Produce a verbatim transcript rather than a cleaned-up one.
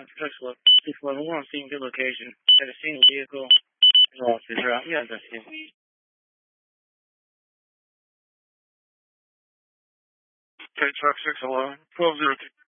six eleven one, seeing good location. At a single vehicle. Lost his route. Yeah, that's it. Okay, truck six eleven, twelve zero two.